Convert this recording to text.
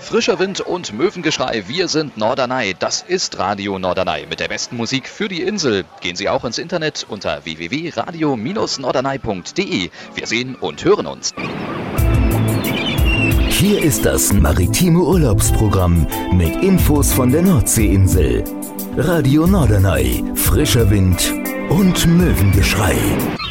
Frischer Wind und Möwengeschrei, wir sind Norderney. Das ist Radio Norderney mit der besten Musik für die Insel. Gehen Sie auch ins Internet unter www.radio-norderney.de. Wir sehen und hören uns. Hier ist das maritime Urlaubsprogramm mit Infos von der Nordseeinsel. Radio Norderney, frischer Wind und Möwengeschrei.